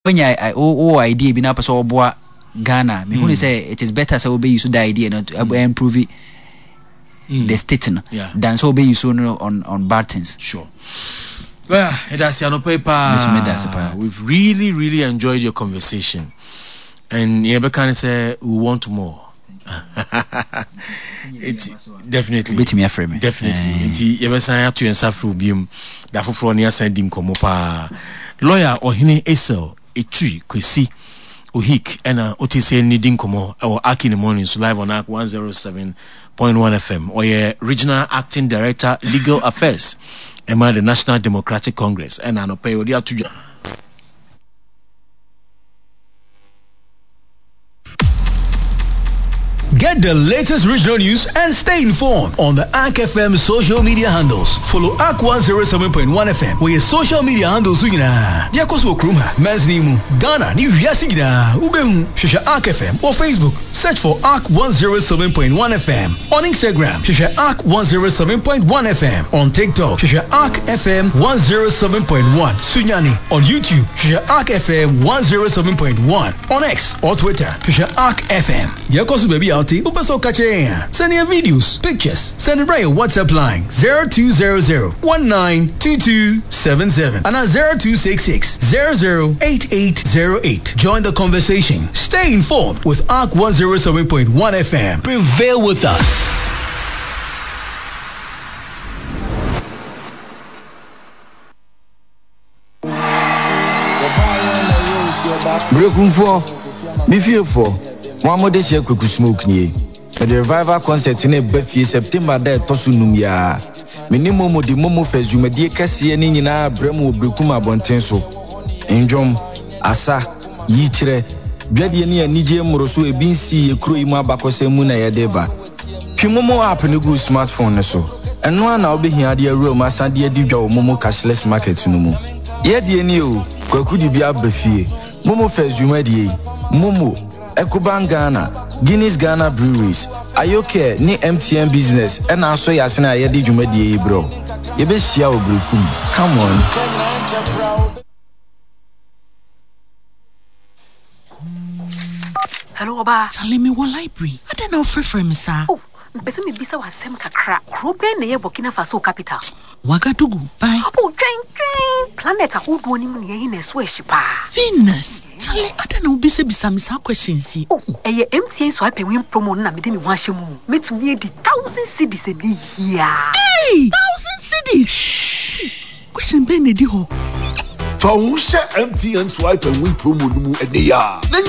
when idea be na person oboa Ghana me who say it is better so be use the idea not to improve it, the state than so be use on bad things. Sure. Well, that's your paper. We've really enjoyed your conversation, and you can say we want more. It's definitely definitely. It's you say to yourself rubium that for near send him come up. Lawyer Ohene Esel Etui Kwesi Ohik and OTC needing komo or Aki in the mornings live on ARC 107.1 FM or your regional acting director legal affairs and the National Democratic Congress and an opioid to Get the latest regional news and stay informed on the ARC FM social media handles. Follow ARC 107.1 FM where your social media handles Diakoso Kruma, Mesnimu, Ghana, New Yasigida, Ubehu, Shisha ARC FM or Facebook. Search for ARC 107.1 FM. On Instagram, Shisha ARC 107.1 FM. On TikTok, Shisha ARC FM 107.1. Sunyani. On YouTube, Shisha ARC FM 107.1. On X or Twitter, Shisha ARC FM. Diakoso baby out. Send your videos, pictures. Send it by your WhatsApp line 0200-192277 and 0266-008808. Join the conversation. Stay informed with ARC 107.1 FM. Prevail with us. Breaking for be fearful. One day share quick smoke near. The revival concert in a Buffy September there Tosunum ya. Minimum the Momo Fest, you may dear Cassie and in our Bremo Brukuma Bontenso. Enjom, Asa, Yichre, Bladiani and Nijam Morosu, a Binsi, a crew ma Bacose Muna Yadeba. Pimomo up in a good smartphone so. And one I'll be here, dear room, as I dear Dijo Momo cashless market no more. Yet, dear Neo, could be a Buffy. Momo Fest, you may dear Momo. Ekuban Ghana, Guinness Ghana Breweries, Ayoke, ni MTN Business, and also Yasina Yedi Jumedi bro. Yebe Shia Obrukum. Come on. Hello, Oba. Charlie, me one library. I don't know for me, sir. Oh, better me bisa was sem kakra. Krobe ne ye Burkina Faso capital. Wagadugu, bye. Oh, train. Planet a who do ni mun ye in a sweshipa. Venus. Charlie, I don't know bisa misa questions. Oh, a MTN swipe win promo na me demi washimu. Me to me the 1,000 cities a day here. Hey, 1,000 cities. Question Benediho. Fausha MTN swipe and win promo numu edeya.